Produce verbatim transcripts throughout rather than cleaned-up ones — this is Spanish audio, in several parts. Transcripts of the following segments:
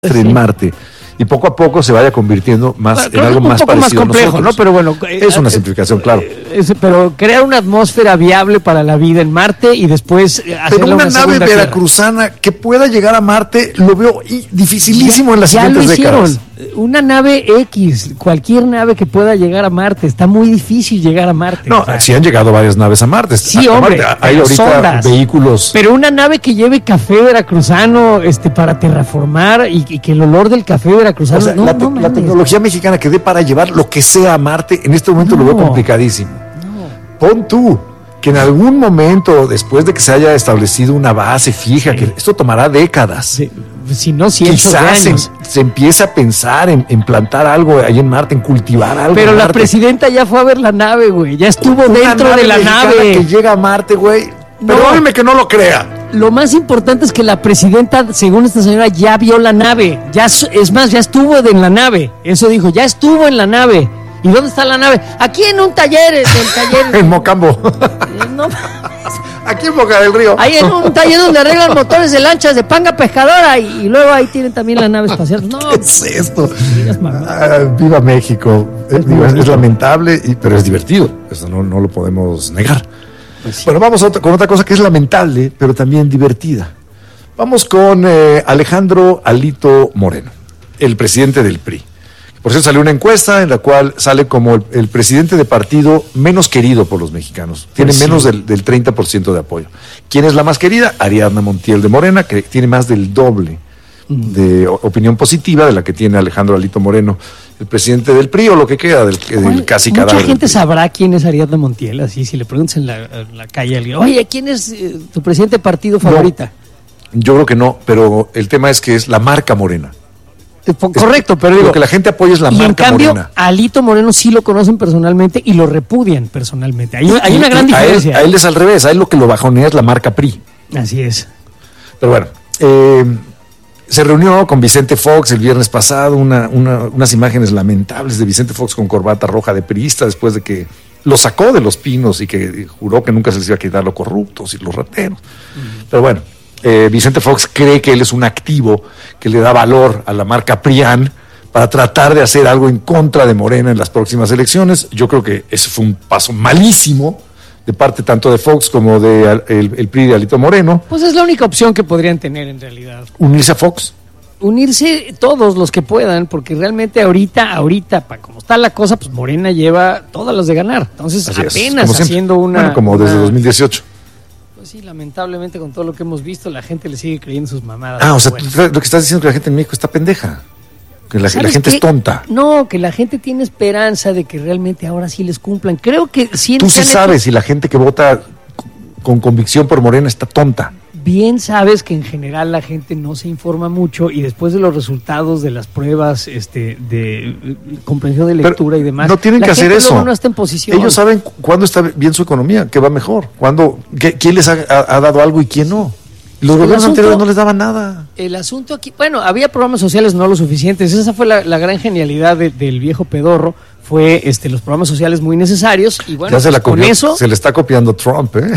en Marte y poco a poco se vaya convirtiendo más bueno, en algo más parecido más complejo, a nosotros. ¿no? Pero bueno, es una simplificación, eh, claro. Es, pero crear una atmósfera viable para la vida en Marte y después hacerla pero una, una nave segunda veracruzana tierra. Que pueda llegar a Marte lo veo dificilísimo ya, en las ya siguientes lo hicieron. décadas. Una nave X, cualquier nave que pueda llegar a Marte, está muy difícil llegar a Marte. No, o sea, sí han llegado varias naves a Marte. Sí, a, hombre, Marte. Hay ahorita sondas, vehículos. Pero una nave que lleve café veracruzano este, para terraformar y, y que el olor del café veracruzano... O sea, no, la, te, no, la tecnología mexicana que dé para llevar lo que sea a Marte, en este momento no, lo veo complicadísimo. No. Pon tú que en algún momento, después de que se haya establecido una base fija, sí. que esto tomará décadas. Sí. Si no cientos de años. Se, se empieza a pensar en, en plantar algo ahí en Marte, en cultivar algo. Pero en la Marte. presidenta ya fue a ver la nave, güey. Ya estuvo Una dentro nave de la nave. que llega a Marte, güey. No. Perdóneme que no lo crea. Lo más importante es que la presidenta, según esta señora, ya vio la nave. Ya, es más, ya estuvo en la nave. Eso dijo, ya estuvo en la nave. ¿Y dónde está la nave? Aquí en un taller, en el taller. En Mocambo. No. Aquí en Boca del Río. Ahí en un taller donde arreglan motores de lanchas de panga pescadora y, y luego ahí tienen también la nave espacial. No, ¿qué es esto? Ah, viva México. Es, digo, es lamentable, y, pero es divertido. Eso no, no lo podemos negar. Pues sí. Bueno, vamos a otra, con otra cosa que es lamentable, pero también divertida. Vamos con eh, Alejandro Alito Moreno, el presidente del P R I. Por cierto, salió una encuesta en la cual sale como el, el presidente de partido menos querido por los mexicanos. Tiene pues sí. menos del, del treinta por ciento de apoyo. ¿Quién es la más querida? Ariadna Montiel de Morena, que tiene más del doble mm. de opinión positiva de la que tiene Alejandro Alito Moreno, el presidente del P R I, o lo que queda del, del casi cadáver. Mucha gente sabrá quién es Ariadna Montiel, así si le preguntas en la, en la calle a alguien, oye, ¿quién es eh, tu presidente de partido favorita? No, yo creo que no, pero el tema es que es la marca Morena. Correcto, pero digo, lo que la gente apoya es la y marca en cambio, Morena. A Alito Moreno sí lo conocen personalmente y lo repudian personalmente. Hay, hay una gran diferencia. A él, a él es al revés, a él lo que lo bajonea es la marca P R I. Así es. Pero bueno, eh, se reunió con Vicente Fox el viernes pasado, una, una, unas imágenes lamentables de Vicente Fox con corbata roja de priista después de que lo sacó de Los Pinos y que juró que nunca se les iba a quitar los corruptos y los rateros. Uh-huh. Pero bueno. Eh, Vicente Fox cree que él es un activo que le da valor a la marca PRIAN para tratar de hacer algo en contra de Morena en las próximas elecciones. Yo creo que ese fue un paso malísimo de parte tanto de Fox como de el, el P R I de Alito Moreno. Pues es la única opción que podrían tener en realidad. Unirse a Fox. Unirse todos los que puedan, porque realmente ahorita, ahorita, para como está la cosa, pues Morena lleva todas las de ganar. Entonces Así apenas es, haciendo una... Bueno, como una, desde dos mil dieciocho. Pues sí, lamentablemente con todo lo que hemos visto, la gente le sigue creyendo sus mamadas. Ah, o sea, bueno. tú, lo que estás diciendo es que la gente en México está pendeja. Que la, la gente qué? es tonta. No, que la gente tiene esperanza de que realmente ahora sí les cumplan. Creo que sí. Tú sí sabes si la gente que vota con convicción por Morena está tonta. Bien sabes que en general la gente no se informa mucho y después de los resultados de las pruebas este, de comprensión de lectura Pero y demás, no tienen la que hacer eso. No está en posición. Ellos saben cuándo está bien su economía, que va mejor, cuándo, qué, quién les ha, ha, ha dado algo y quién no. Los el gobiernos asunto, anteriores no les daban nada. El asunto aquí, bueno, había programas sociales no lo suficientes. Esa fue la, la gran genialidad de, del viejo pedorro. Fue este, los programas sociales muy necesarios y bueno, ya se, la pues, copió, con eso se le está copiando Trump, ¿eh?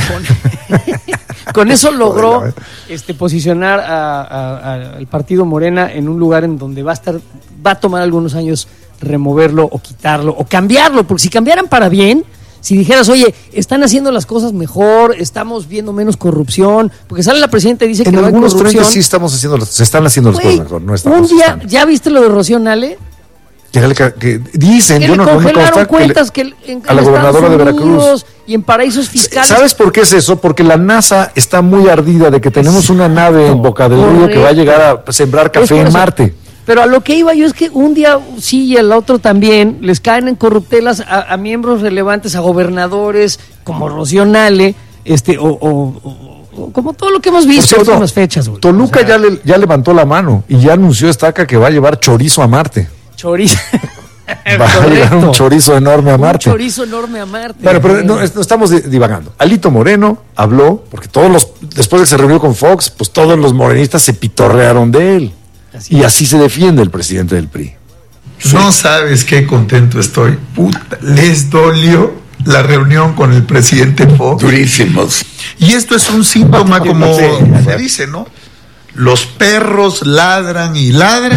Con, con eso logró este, posicionar a, a, a, al partido Morena en un lugar en donde va a estar, va a tomar algunos años removerlo o quitarlo o cambiarlo, porque si cambiaran para bien, si dijeras, oye, están haciendo las cosas mejor, estamos viendo menos corrupción, porque sale la presidenta y dice en que no hay corrupción. En algunos frentes sí estamos haciendo, se están haciendo las cosas mejor, no estamos. Un día, estando. ¿ya viste lo de Rocío Nale? Que, que, que dicen, que yo le no, congelaron no cuentas que, le, que en, a la en gobernadora de Unidos Veracruz y en paraísos fiscales. ¿Sabes por qué es eso? Porque la NASA está muy ardida de que tenemos una nave en Boca del Río que va a llegar a sembrar café en Marte. Pero a lo que iba yo es que un día sí y el otro también les caen en corruptelas a, a miembros relevantes, a gobernadores como Rocío Nale, este, o, o, o como todo lo que hemos visto en últimas fechas. Güey. Toluca o sea, ya, le, ya levantó la mano y ya anunció Estaca que va a llevar chorizo a Marte. Chorizo. Va a llegar un chorizo enorme a Marte. Un chorizo enorme a Marte. Bueno, pero no, no estamos divagando. Alito Moreno habló, porque todos los, después de que se reunió con Fox, pues todos los morenistas se pitorrearon de él. Así y es. Así se defiende el presidente del P R I. Sí. No sabes qué contento estoy. Puta, les dolió la reunión con el presidente Fox. Durísimos. Y esto es un síntoma, como se dice, ¿no? los perros ladran y ladran,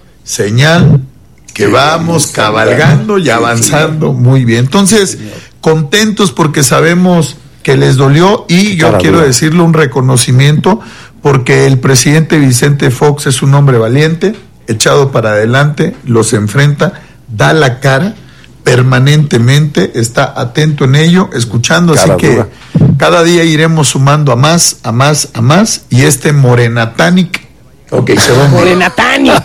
señal que vamos cabalgando y avanzando muy bien. Entonces, contentos porque sabemos que les dolió y yo quiero decirle un reconocimiento porque el presidente Vicente Fox es un hombre valiente, echado para adelante, los enfrenta, da la cara permanentemente, está atento en ello, escuchando, así que cada día iremos sumando a más, a más, a más, y este Morenatanic, ok, se va. Morenatanic,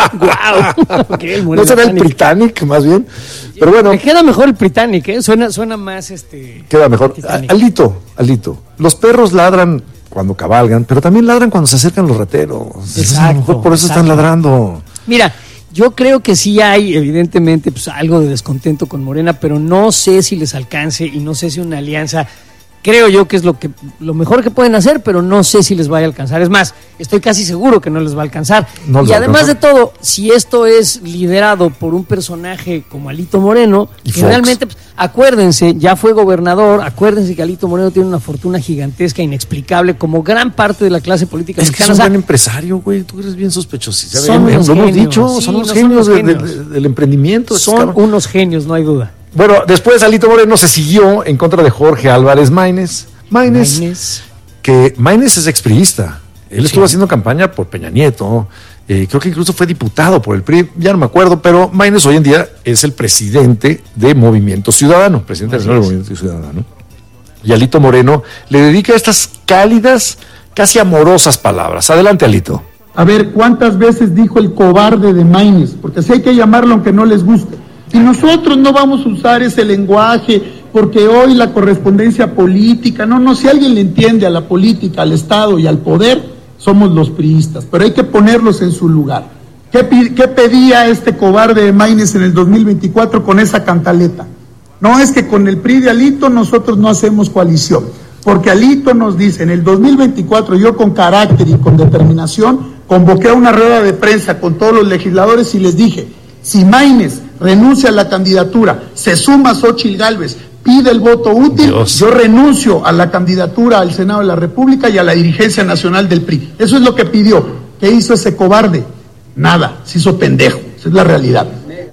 wow, okay, no será el Britannic, más bien, pero bueno. Me queda mejor el Britannic, ¿eh? suena, suena más este. Queda mejor. Alito, Alito, los perros ladran cuando cabalgan, pero también ladran cuando se acercan los rateros. Exacto, a lo mejor por eso exacto. están ladrando. Mira, yo creo que sí hay, evidentemente, pues algo de descontento con Morena, pero no sé si les alcance y no sé si una alianza, creo yo que es lo que lo mejor que pueden hacer, pero no sé si les vaya a alcanzar. Es más, estoy casi seguro que no les va a alcanzar. No y además de todo, si esto es liderado por un personaje como Alito Moreno, y que Fox. realmente, pues, acuérdense, ya fue gobernador, acuérdense que Alito Moreno tiene una fortuna gigantesca, inexplicable, como gran parte de la clase política es mexicana. Que es un buen empresario, güey, tú eres bien sospechoso. Son unos lo genios, hemos dicho, sí, son unos no genios, son de, genios. De, de, del emprendimiento. Son unos genios, no hay duda. Bueno, después Alito Moreno se siguió en contra de Jorge Álvarez Maínez. Maínez, Maínez. que Maínez es expriista. Él sí. estuvo haciendo campaña por Peña Nieto, eh, creo que incluso fue diputado por el P R I, ya no me acuerdo, pero Maínez hoy en día es el presidente de Movimiento Ciudadano, presidente del Movimiento Ciudadano. Y Alito Moreno le dedica estas cálidas, casi amorosas palabras. Adelante, Alito. A ver, ¿cuántas veces dijo el cobarde de Maínez? Porque así hay que llamarlo aunque no les guste. Y nosotros no vamos a usar ese lenguaje, porque hoy la correspondencia política, no, no, si alguien le entiende a la política, al Estado y al poder, somos los priistas, pero hay que ponerlos en su lugar. ¿Qué, qué pedía este cobarde de Maínez en el dos mil veinticuatro con esa cantaleta? No, es que con el P R I de Alito nosotros no hacemos coalición, porque Alito nos dice, en el dos mil veinticuatro yo con carácter y con determinación convoqué a una rueda de prensa con todos los legisladores y les dije, si Maínez renuncia a la candidatura, se suma Xóchitl Gálvez, pide el voto útil, Dios. Yo renuncio a la candidatura al Senado de la República y a la dirigencia nacional del P R I. Eso es lo que pidió. ¿Qué hizo ese cobarde? Nada, se hizo pendejo. Esa es la realidad.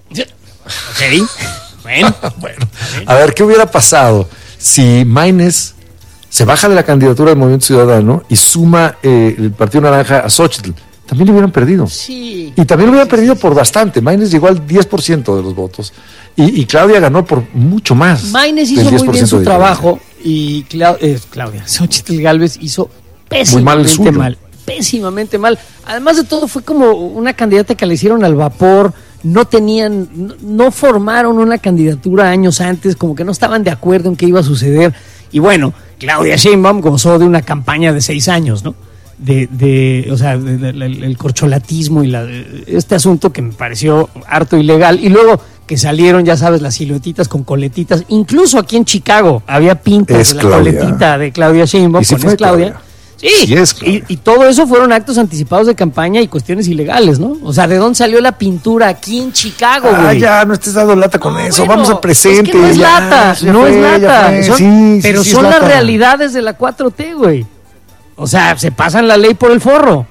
Ok, bueno. bueno. A ver, ¿qué hubiera pasado si Maínez se baja de la candidatura del Movimiento Ciudadano y suma eh, el Partido Naranja a Xóchitl? También le hubieran perdido. Sí. Y también lo hubieran sí, perdido sí, por sí. bastante. Maínez llegó al diez por ciento de los votos. Y, y Claudia ganó por mucho más. Maínez hizo muy bien su trabajo y Clau- eh, Claudia, Xóchitl Gálvez hizo pésimamente mal, mal. Pésimamente mal. Además de todo, fue como una candidata que le hicieron al vapor. No tenían, no, no formaron una candidatura años antes, como que no estaban de acuerdo en qué iba a suceder. Y bueno, Claudia Sheinbaum gozó de una campaña de seis años, ¿no? De, de, o sea, de, de, de, el corcholatismo y la, este asunto que me pareció harto ilegal. Y luego que salieron, ya sabes, las siluetitas con coletitas. Incluso aquí en Chicago había pintas es de la Claudia. Coletita de Claudia Sheinbaum. Si con es Claudia. Claudia. Sí, sí es Claudia. Y, y todo eso fueron actos anticipados de campaña y cuestiones ilegales, ¿no? O sea, ¿de dónde salió la pintura aquí en Chicago, güey? Ah, ya, no estés dando lata con no, eso. Bueno, vamos al presente. Es que no es ya, lata, ya no fue, es lata. Son, sí, pero sí, son sí las lata. realidades de la cuatro T, güey. O sea, se pasan la ley por el forro.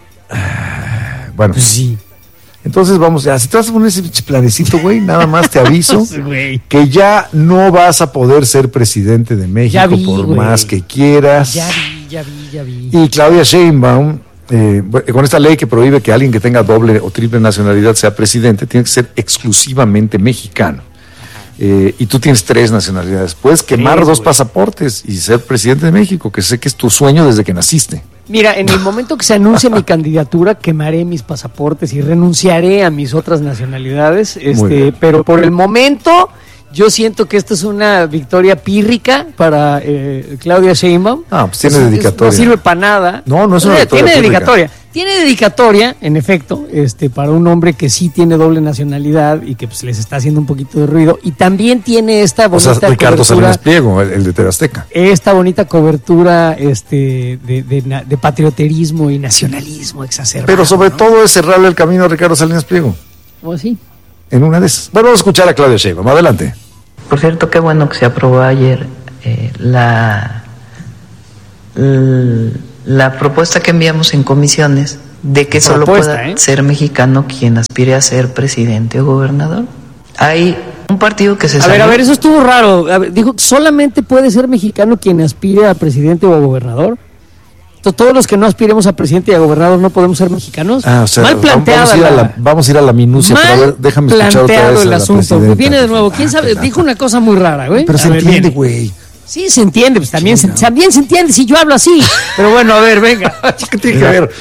Bueno, pues sí. Entonces vamos, ya, si te vas a poner ese planecito, güey, nada más te aviso sí, que ya no vas a poder ser presidente de México vi, por wey. Más que quieras. Ya vi, ya vi, ya vi. Y Claudia Sheinbaum, eh, con esta ley que prohíbe que alguien que tenga doble o triple nacionalidad sea presidente, tiene que ser exclusivamente mexicano. Eh, y tú tienes tres nacionalidades. Puedes quemar tres, dos wey. Pasaportes y ser presidente de México, que sé que es tu sueño desde que naciste. Mira, en el momento que se anuncie mi candidatura, quemaré mis pasaportes y renunciaré a mis otras nacionalidades. Este, pero por el momento, yo siento que esta es una victoria pírrica para eh, Claudia Sheinbaum. Ah, pues tiene es, dedicatoria. Es, no sirve para nada. No, no es una eh, victoria Tiene pírrica. dedicatoria. Tiene dedicatoria, en efecto, este, para un hombre que sí tiene doble nacionalidad y que pues les está haciendo un poquito de ruido. Y también tiene esta bonita o sea, Ricardo cobertura, Salinas Pliego, el, el de T V Azteca. Esta bonita cobertura este, de, de, de patrioterismo y nacionalismo exacerbado. Pero sobre ¿no? todo es cerrarle el camino a Ricardo Salinas Pliego. ¿O sí? En una de esas. Bueno, vamos a escuchar a Claudia Sheinbaum. Adelante. Por cierto, qué bueno que se aprobó ayer eh, la, la propuesta que enviamos en comisiones de que solo Propuesta, pueda ¿eh? ser mexicano quien aspire a ser presidente o gobernador. Hay un partido que se A salió. ver, a ver, eso estuvo raro. A ver, dijo, ¿solamente puede ser mexicano quien aspire a presidente o a gobernador? To- Todos los que no aspiremos a presidente y a gobernador no podemos ser mexicanos. Ah, o sea, Mal planteada. vamos a ir a la- la, vamos a ir a la minucia, Mal pero a ver, déjame escuchar otra planteado vez a el la asunto. presidenta. Viene de nuevo. ¿Quién sabe? Dijo una cosa muy rara, güey. Pero A se ver, entiende, viene. güey. Sí, se entiende. Pues también, se, también se entiende si yo hablo así. Pero bueno, a ver, venga. ¿Qué tiene que ver?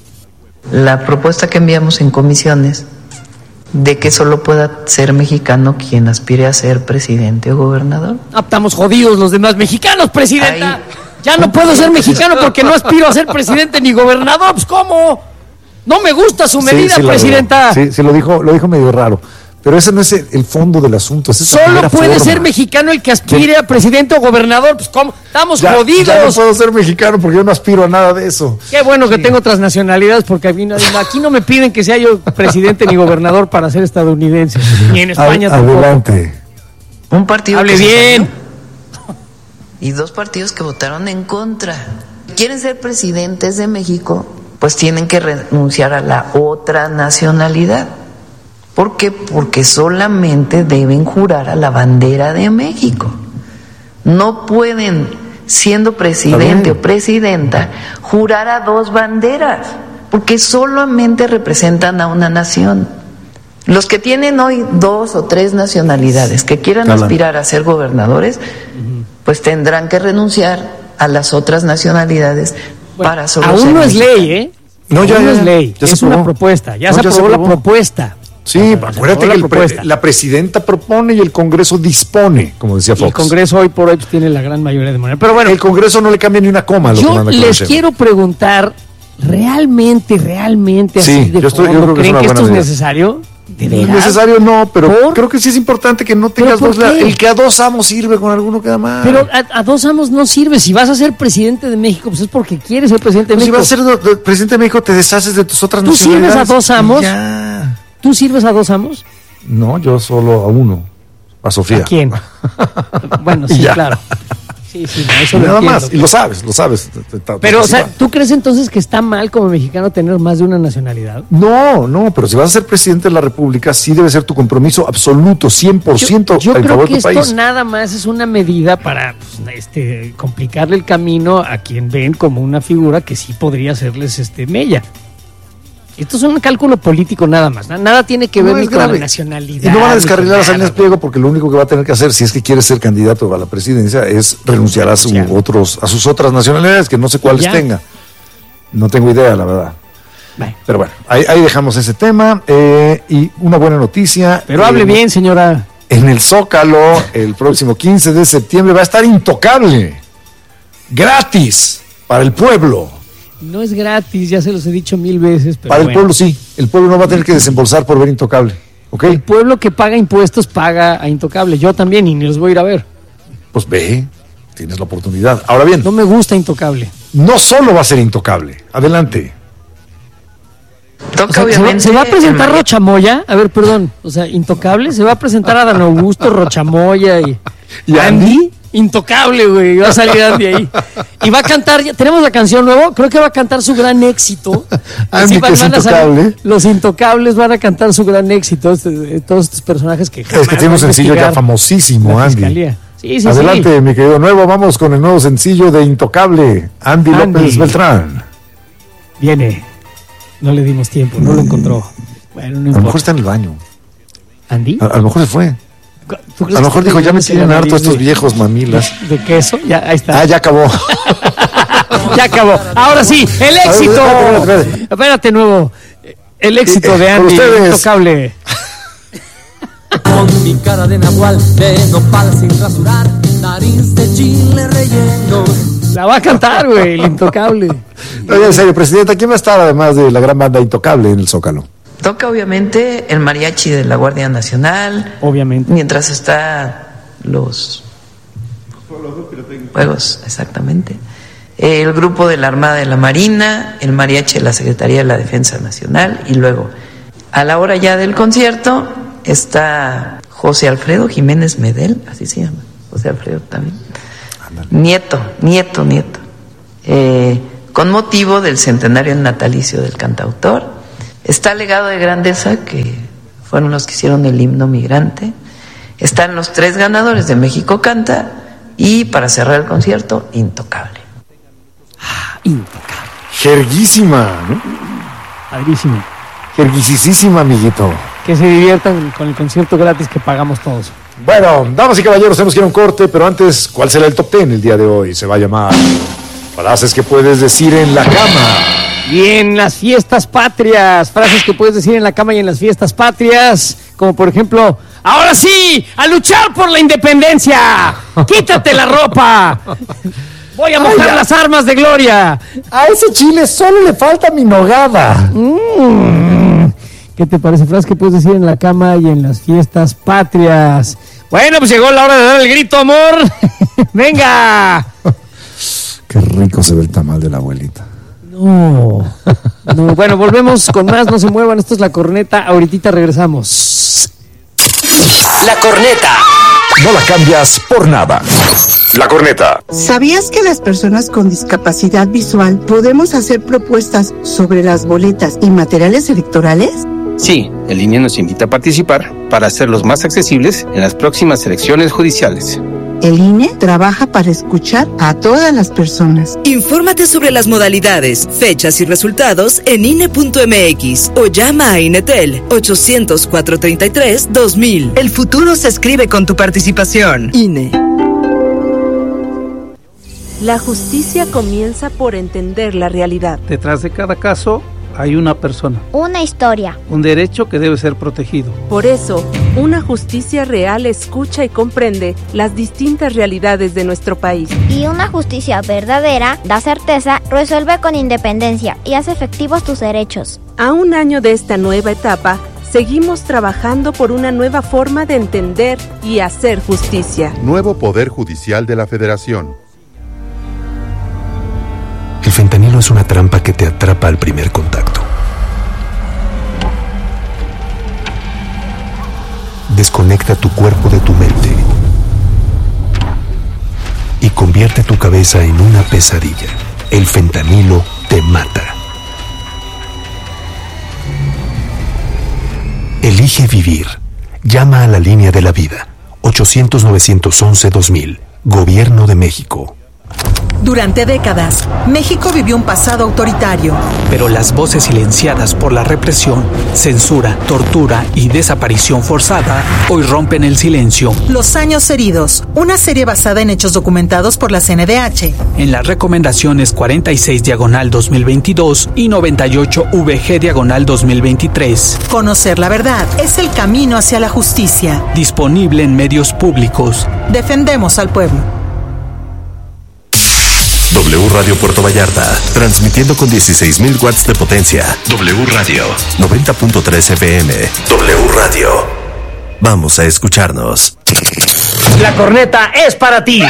La propuesta que enviamos en comisiones de que solo pueda ser mexicano quien aspire a ser presidente o gobernador. Ah, estamos jodidos los demás mexicanos, presidenta. Ahí. Ya no puedo ser mexicano porque no aspiro a ser presidente ni gobernador. Pues, ¿cómo? No me gusta su medida, Sí, sí, la presidenta. verdad. Sí, sí, lo dijo, lo dijo medio raro. Pero ese no es el, el fondo del asunto. Es esa Solo primera puede forma. ser mexicano el que aspire a presidente o gobernador. Pues, ¿cómo? Estamos Ya, jodidos. ya no puedo ser mexicano porque yo no aspiro a nada de eso. Qué bueno que tengo otras nacionalidades porque aquí no, aquí no me piden que sea yo presidente ni gobernador para ser estadounidense. Ni en España Ad- tampoco. Adelante. Un partido Hable que se bien. salió y dos partidos que votaron en contra. Quieren ser presidentes de México, pues tienen que renunciar a la otra nacionalidad. ¿Por qué? Porque solamente deben jurar a la bandera de México. No pueden, siendo presidente o presidenta, jurar a dos banderas, porque solamente representan a una nación. Los que tienen hoy dos o tres nacionalidades que quieran Adelante. aspirar a ser gobernadores, pues tendrán que renunciar a las otras nacionalidades Bueno, para solo aún ser no es mexicanos. ley, ¿eh? No, Aún ya, no ya, es ya. ley. Ya se es una aprobó. propuesta. Ya No, se ya se aprobó la aprobó. propuesta. Sí, Se acuérdate aprobó que la el pre- propuesta. la presidenta propone y el Congreso dispone, como decía Y Fox. el Congreso hoy por hoy pues, tiene la gran mayoría de manera. Pero bueno, el Congreso no le cambia ni una coma a lo que yo manda les Congreso. quiero preguntar, ¿realmente, realmente Sí, así de yo estoy- yo fondo, creo que es creen una que esto buena es medida. necesario? ¿De veras? Necesario no, pero ¿Por? creo que sí es importante que no tengas ¿Pero dos. por la- qué? El que a dos amos sirve, con alguno queda mal. Pero a, a dos amos no sirve. Si vas a ser presidente de México, pues es porque quieres ser presidente de Pues si México. vas a ser do- do- presidente de México, te deshaces de tus otras ¿Tú sirves nacionalidades. a dos amos? Ya. ¿Tú sirves a dos amos? No, yo solo a uno. A Sofía. ¿A quién? Bueno, sí, Ya. claro. Sí, sí, no, eso lo Nada entiendo. más. Y lo sabes, lo sabes. Te- te- te- Pero, o te- sea, ¿tú crees entonces que está mal como mexicano tener más de una nacionalidad? No, no, pero si vas a ser presidente de la República, sí debe ser tu compromiso absoluto, cien por ciento Yo, yo en creo favor que de tu esto país. nada más es una medida para pues, este, complicarle el camino a quien ven como una figura que sí podría hacerles este mella. Esto es un cálculo político nada más. na- Nada tiene que ver No ni es con la grave. nacionalidad. Y no van a ni descarrilar con a Salinas nada. Pliego porque lo único que va a tener que hacer, si es que quiere ser candidato a la presidencia, es renunciar a, su Renunciar. otros, a sus otras nacionalidades, que no sé cuáles Ya. tenga. No tengo idea, la verdad. Bueno, Pero bueno, ahí, ahí dejamos ese tema. eh, y una buena noticia. pero hable eh, bien, señora. En el Zócalo, el próximo quince de septiembre, va a estar Intocable. Gratis para el pueblo. No es gratis, ya se los he dicho mil veces. Pero Para el bueno. pueblo sí. El pueblo no va a tener que desembolsar por ver Intocable. ¿Ok? El pueblo que paga impuestos paga a Intocable. Yo también, y ni los voy a ir a ver. Pues ve, tienes la oportunidad. Ahora bien, No me gusta Intocable. no solo va a ser Intocable. Adelante. Toca O sea, ¿se, va, obviamente se va a presentar el- Rochamoya? A ver, perdón. O sea, Intocable. Se va a presentar a Dan Augusto, Rochamoya y, ¿Y Andy? Intocable, güey. Va a salir Andy ahí. Y va a cantar. ya- ¿Tenemos la canción nueva? Creo que va a cantar su gran éxito. Andy, Sí, que es a salir- Intocable. los Intocables van a cantar su gran éxito. este- Todos estos personajes que jamás Es que tiene un va a sencillo ya investigar famosísimo, la Andy. fiscalía. Sí, sí, Adelante, sí. mi querido Nuevo. Vamos con el nuevo sencillo de Intocable. Andy, Andy. López Beltrán. Viene. No le dimos tiempo, no lo encontró. Bueno, no A lo mejor importa. está en el baño. ¿Andy? A, a lo mejor se fue. ¿Tú crees A lo mejor que dijo, ya me se tienen la harto nariz estos de- viejos mamilas. ¿De queso? Ya, ahí está. Ah, ya acabó. Ya acabó. Ahora sí, el éxito. espérate, espérate, espérate. Espérate, nuevo. El éxito Eh, de con Andy, ustedes. Intocable. Con mi cara de nahual, de nopal sin rasurar, nariz de chile relleno. La va a cantar, güey, el Intocable. Oye, en serio, Presidenta, ¿quién va a estar además de la gran banda Intocable en el Zócalo? Toca obviamente el mariachi de la Guardia Nacional, Obviamente. mientras está los juegos, exactamente. El grupo de la Armada de la Marina, el mariachi de la Secretaría de la Defensa Nacional y luego, a la hora ya del concierto, está José Alfredo Jiménez Medel, así se llama, José Alfredo también. Nieto, nieto, nieto. Eh, con motivo del centenario natalicio del cantautor. Está Legado de Grandeza, que fueron los que hicieron el himno migrante. Están los tres ganadores de México Canta. Y para cerrar el concierto, Intocable. Ah, Intocable. Jerguísima, ¿no? Padrísimo. Jerguisísima, amiguito. Que se diviertan con el concierto gratis que pagamos todos. Bueno, damas y caballeros, tenemos que ir a un corte, pero antes, ¿cuál será el top ten el día de hoy? Se va a llamar Frases que puedes decir en la cama. Y en las fiestas patrias, frases que puedes decir en la cama y en las fiestas patrias, como por ejemplo, ¡ahora sí! ¡A luchar por la independencia! ¡Quítate la ropa! ¡Voy a mojar las armas de gloria! A ese chile solo le falta mi nogada. Mm. ¿Qué te parece? Frases que puedes decir en la cama y en las fiestas patrias. Bueno, pues llegó la hora de dar el grito, amor. ¡Venga! Qué rico se ve el tamal de la abuelita. No, no. Bueno, volvemos con más, no se muevan, esto es La Corneta, ahorita regresamos. La Corneta. No la cambias por nada. La Corneta. ¿Sabías que las personas con discapacidad visual podemos hacer propuestas sobre las boletas y materiales electorales? Sí, el I N E nos invita a participar para hacerlos más accesibles en las próximas elecciones judiciales. El I N E trabaja para escuchar a todas las personas. Infórmate sobre las modalidades, fechas y resultados en I N E punto M X o llama a INETEL ochocientos, cuatrocientos treinta y tres, dos mil. El futuro se escribe con tu participación. I N E. La justicia comienza por entender la realidad. Detrás de cada caso hay una persona. Una historia. Un derecho que debe ser protegido. Por eso, una justicia real escucha y comprende las distintas realidades de nuestro país. Y una justicia verdadera da certeza, resuelve con independencia y hace efectivos tus derechos. A un año de esta nueva etapa, seguimos trabajando por una nueva forma de entender y hacer justicia. Nuevo Poder Judicial de la Federación. El fentanilo es una trampa que te atrapa al primer contacto. Desconecta tu cuerpo de tu mente y convierte tu cabeza en una pesadilla. El fentanilo te mata. Elige vivir. Llama a la línea de la vida. ochocientos, novecientos once, dos mil. Gobierno de México. Durante décadas, México vivió un pasado autoritario. Pero las voces silenciadas por la represión, censura, tortura y desaparición forzada hoy rompen el silencio. Los años heridos, una serie basada en hechos documentados por la C N D H. En las recomendaciones cuarenta y seis diagonal dos mil veintidós y noventa y ocho V G diagonal dos mil veintitrés. Conocer la verdad es el camino hacia la justicia. Disponible en medios públicos. Defendemos al pueblo. W Radio Puerto Vallarta, transmitiendo con dieciséis mil watts de potencia. W Radio, noventa punto tres F M. W Radio. Vamos a escucharnos. La corneta es para ti.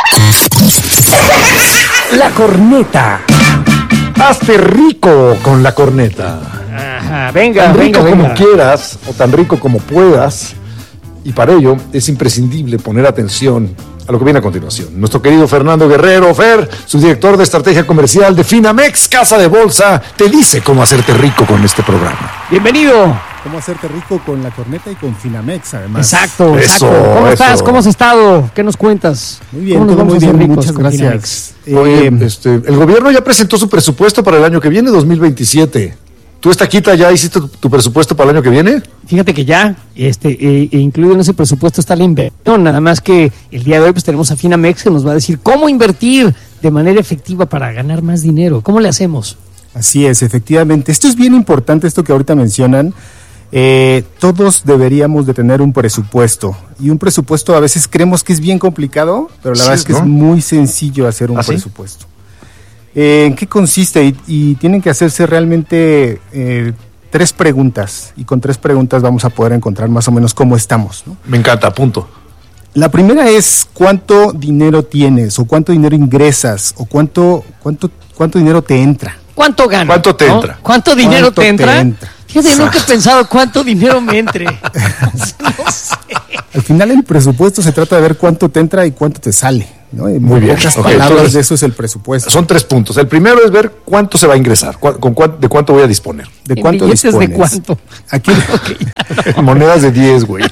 La corneta. Hazte rico con la corneta. Ajá, venga, tan rico venga, como venga. quieras o tan rico como puedas. Y para ello es imprescindible poner atención a lo que viene a continuación. Nuestro querido Fernando Guerrero, Fer, subdirector de estrategia comercial de Finamex, Casa de Bolsa, te dice cómo hacerte rico con este programa. Bienvenido. Cómo hacerte rico con la corneta y con Finamex, además. Exacto, Eso, exacto. ¿Cómo eso. estás? ¿Cómo has estado? ¿Qué nos cuentas? Muy bien, ¿Cómo nos todo vamos muy a hacer bien, ricos muchas con gracias. Oye, Eh, este, el gobierno ya presentó su presupuesto para el año que viene, dos mil veintisiete. ¿Tú, Estaquita, ya hiciste tu, tu presupuesto para el año que viene? Fíjate que ya, este, eh, e incluido en ese presupuesto está la inversión, nada más que el día de hoy pues tenemos a Finamex que nos va a decir cómo invertir de manera efectiva para ganar más dinero. ¿Cómo le hacemos? Así es, efectivamente. Esto es bien importante, esto que ahorita mencionan. Eh, todos deberíamos de tener un presupuesto. Y un presupuesto a veces creemos que es bien complicado, pero la Sí, verdad es que ¿no? es muy sencillo hacer un ¿Ah, sí? presupuesto. Eh, ¿En qué consiste? Y, y tienen que hacerse realmente eh, tres preguntas. Y con tres preguntas vamos a poder encontrar más o menos cómo estamos, ¿no? Me encanta, punto. La primera es cuánto dinero tienes, o cuánto dinero ingresas, o cuánto, cuánto, cuánto dinero te entra. ¿Cuánto gano? ¿Cuánto te ¿no? entra? ¿Cuánto dinero ¿Cuánto te entra? te entra? Fíjate, nunca he pensado cuánto dinero me entre. No sé. Al final el presupuesto se trata de ver cuánto te entra y cuánto te sale, ¿no? En Muy bien. pocas Okay, palabras, entonces, de eso es el presupuesto. Son tres puntos. El primero es ver cuánto se va a ingresar, cu- con cuán- de cuánto voy a disponer. ¿De cuánto ¿Billetes dispones? de cuánto? Aquí, Monedas de diez, güey.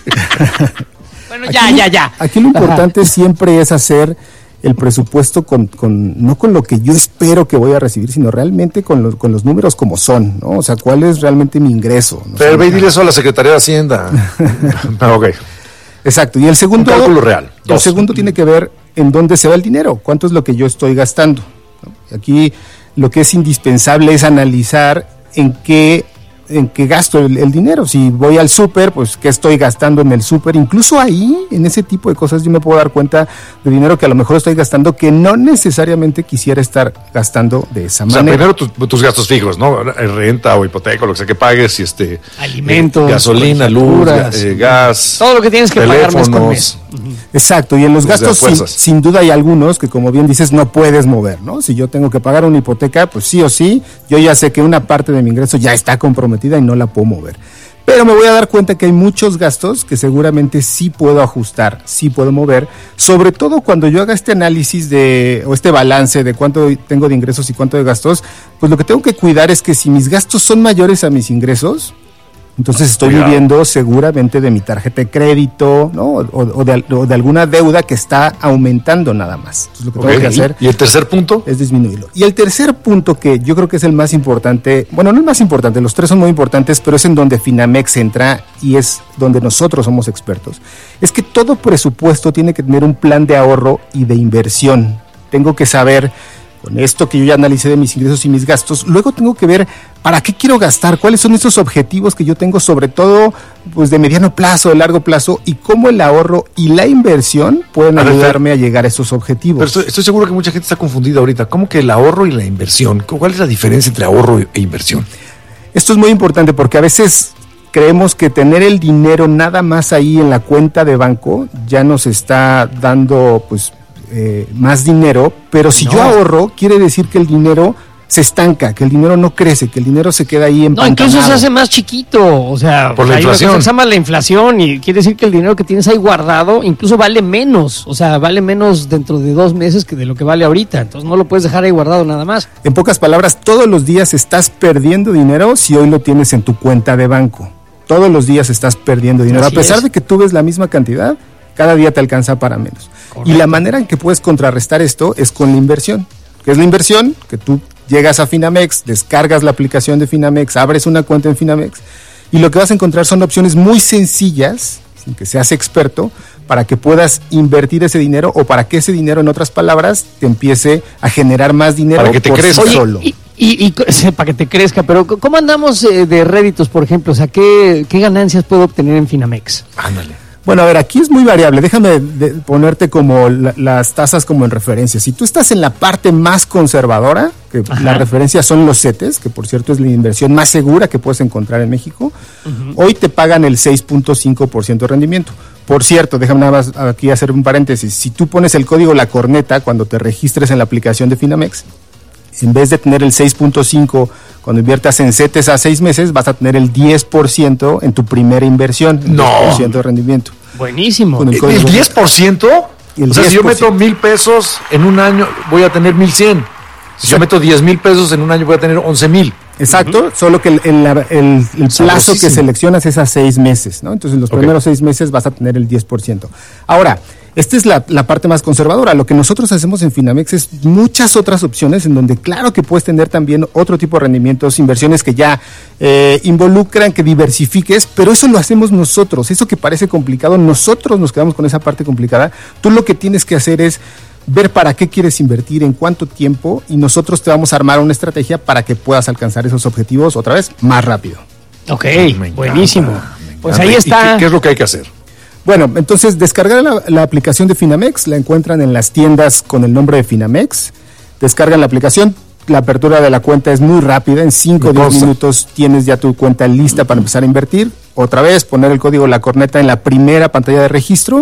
Bueno, ya, ya, ya. aquí lo importante siempre es hacer el presupuesto con, con no con lo que yo espero que voy a recibir, sino realmente con los, con los números como son, ¿no? O sea, cuál es realmente mi ingreso. ¿no? Pero O sea, ve y dile eso a la Secretaría de Hacienda. Ah, ok. Exacto. Y el segundo, Un cálculo real. el Dos. segundo tiene que ver en dónde se va el dinero, cuánto es lo que yo estoy gastando, ¿no? Aquí lo que es indispensable es analizar en qué en qué gasto el, el dinero. Si voy al súper, pues qué estoy gastando en el súper. Incluso ahí, en ese tipo de cosas, yo me puedo dar cuenta de dinero que a lo mejor estoy gastando que no necesariamente quisiera estar gastando de esa O sea, manera. primero tus, tus gastos fijos, ¿no? Renta o hipoteca, lo que sea que pagues, y este Alimentos, eh, gasolina, luz, facturas, ga- eh, gas, todo lo que tienes que pagar mes con teléfonos. mes. Exacto, y en los Desde gastos sin, fuerzas. sin duda hay algunos que, como bien dices, no puedes mover, ¿no? Si yo tengo que pagar una hipoteca, pues sí o sí, yo ya sé que una parte de mi ingreso ya está comprometida y no la puedo mover. Pero me voy a dar cuenta que hay muchos gastos que seguramente sí puedo ajustar, sí puedo mover, sobre todo cuando yo haga este análisis de, o este balance de cuánto tengo de ingresos y cuánto de gastos, pues lo que tengo que cuidar es que si mis gastos son mayores a mis ingresos, entonces estoy Cuidado. viviendo seguramente de mi tarjeta de crédito, ¿no? O, o de, o de alguna deuda que está aumentando nada más. Entonces lo que tengo Ok. que hacer ¿Y el tercer punto? es disminuirlo. Y el tercer punto, que yo creo que es el más importante, bueno, no el más importante, los tres son muy importantes, pero es en donde Finamex entra y es donde nosotros somos expertos, es que todo presupuesto tiene que tener un plan de ahorro y de inversión. Tengo que saber, con esto que yo ya analicé de mis ingresos y mis gastos, luego tengo que ver para qué quiero gastar, cuáles son esos objetivos que yo tengo, sobre todo pues de mediano plazo, de largo plazo, y cómo el ahorro y la inversión pueden A ver, ayudarme a llegar a esos objetivos. Pero estoy, estoy seguro que mucha gente está confundida ahorita. ¿Cómo que el ahorro y la inversión? ¿Cuál es la diferencia entre ahorro e inversión? Esto es muy importante porque a veces creemos que tener el dinero nada más ahí en la cuenta de banco ya nos está dando pues eh, más dinero, pero si No. yo ahorro, quiere decir que el dinero se estanca, que el dinero no crece, que el dinero se queda ahí No, empantanado. incluso se hace más chiquito, o sea, Por la hay una cosa inflación. que se llama la inflación y quiere decir que el dinero que tienes ahí guardado incluso vale menos, o sea, vale menos dentro de dos meses que de lo que vale ahorita, entonces no lo puedes dejar ahí guardado nada más. En pocas palabras, todos los días estás perdiendo dinero si hoy lo tienes en tu cuenta de banco. Todos los días estás perdiendo dinero. Así a pesar es. de que tú ves la misma cantidad, cada día te alcanza para menos. Correcto. Y la manera en que puedes contrarrestar esto es con la inversión. ¿Qué es la inversión? Que tú llegas a Finamex, descargas la aplicación de Finamex, abres una cuenta en Finamex y lo que vas a encontrar son opciones muy sencillas, sin que seas experto, para que puedas invertir ese dinero o para que ese dinero, en otras palabras, te empiece a generar más dinero Para que te por sí crezca. Oye, solo. y, y, y co- para que te crezca, pero ¿cómo andamos eh, de réditos, por ejemplo? O sea, ¿qué, qué ganancias puedo obtener en Finamex? Ándale. Bueno, a ver, aquí es muy variable. Déjame de- ponerte como la- las tasas como en referencia. Si tú estás en la parte más conservadora, que Ajá. la referencia son los CETES, que por cierto es la inversión más segura que puedes encontrar en México, hoy te pagan el seis punto cinco por ciento de rendimiento. Por cierto, déjame nada más aquí hacer un paréntesis. Si tú pones el código La Corneta cuando te registres en la aplicación de Finamex, en vez de tener el seis punto cinco cuando inviertas en CETES a seis meses, vas a tener el diez por ciento en tu primera inversión, el No. diez por ciento de rendimiento. Buenísimo. Con el ¿El código. diez por ciento? El O sea, si yo diez por ciento. meto mil pesos en un año, voy a tener mil cien. Si yo meto diez mil pesos en un año, voy a tener once mil. Exacto, solo que el, el- el- el plazo que Sabrosísimo. seleccionas es a seis meses, ¿no? Entonces, en los Ok. primeros seis meses vas a tener el diez por ciento. Ahora, esta es la, la parte más conservadora. Lo que nosotros hacemos en Finamex es muchas otras opciones en donde claro que puedes tener también otro tipo de rendimientos, inversiones que ya eh, involucran que diversifiques, pero eso lo hacemos nosotros. Eso que parece complicado, nosotros nos quedamos con esa parte complicada. Tú lo que tienes que hacer es ver para qué quieres invertir, en cuánto tiempo, y nosotros te vamos a armar una estrategia para que puedas alcanzar esos objetivos otra vez más rápido. Ok, Me encanta, buenísimo. me Pues encanta. ahí ¿Y está. qué, qué es lo que hay que hacer? Bueno, entonces descargar la, la aplicación de Finamex, la encuentran en las tiendas con el nombre de Finamex, descargan la aplicación, la apertura de la cuenta es muy rápida, en cinco o Me diez consta. minutos tienes ya tu cuenta lista para empezar a invertir, otra vez poner el código La Corneta en la primera pantalla de registro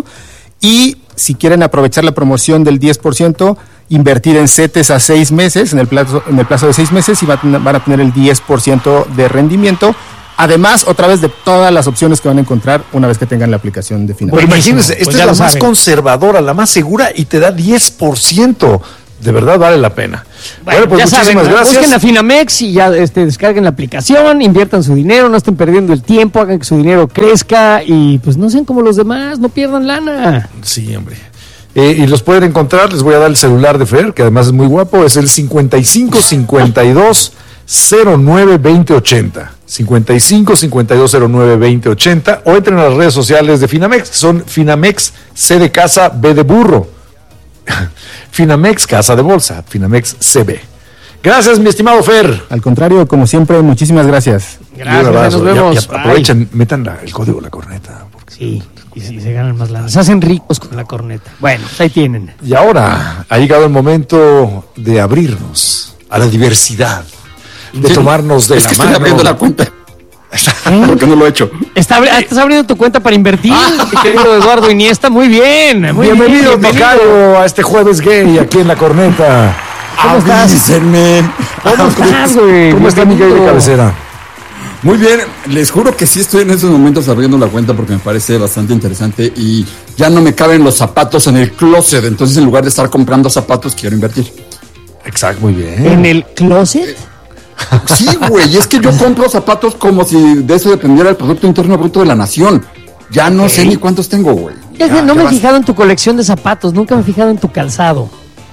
y si quieren aprovechar la promoción del diez por ciento, invertir en CETES a seis meses, en el plazo, en el plazo de seis meses y van a tener, van a tener el diez por ciento de rendimiento Además, otra vez de todas las opciones que van a encontrar una vez que tengan la aplicación de Finamex. Pero imagínense, esta pues es la más saben. conservadora, la más segura y te da diez por ciento. De verdad vale la pena. Bueno, bueno pues ya muchísimas saben, gracias. Busquen a Finamex y ya este, descarguen la aplicación, inviertan su dinero, no estén perdiendo el tiempo, hagan que su dinero crezca y pues no sean como los demás, no pierdan lana. Sí, hombre. Eh, y los pueden encontrar, les voy a dar el celular de Fer, que además es muy guapo, es el cincuenta y cinco cincuenta y dos cero nueve veinte ochenta. cincuenta y cinco cincuenta y dos cero nueve veinte ochenta o entren a las redes sociales de Finamex, que son Finamex C de casa, B de burro. Finamex Casa de Bolsa, Finamex C B. Gracias, mi estimado Fer. Al contrario, como siempre, muchísimas gracias. Gracias, nos vemos. Ya, ya aprovechen, metan la, el código de la corneta. Porque... Sí, y sí, se ganan más lana. Se hacen ricos con la corneta. Bueno, pues ahí tienen. Y ahora ha llegado el momento de abrirnos a la diversidad, de sí, tomarnos de es la que mano. Estoy abriendo la cuenta. ¿Eh? ¿Por qué no lo he hecho? Está, estás abriendo tu cuenta para invertir, mi querido Eduardo Iniesta. Muy bien. Muy bienvenido, bien, Tocayo, a este jueves gay aquí en la corneta. ¿Cómo estás? ¿Cómo estás, güey? ¿Cómo está mi gay de cabecera? Muy bien, les juro que sí estoy en estos momentos abriendo la cuenta porque me parece bastante interesante y ya no me caben los zapatos en el closet, entonces en lugar de estar comprando zapatos quiero invertir. Exacto, muy bien. ¿En el closet? Sí, güey, es que yo compro zapatos como si de eso dependiera el Producto Interno Bruto de la Nación. Ya no okay. sé ni cuántos tengo, güey. Ya, no ya me he fijado en tu colección de zapatos, nunca me he fijado en tu calzado.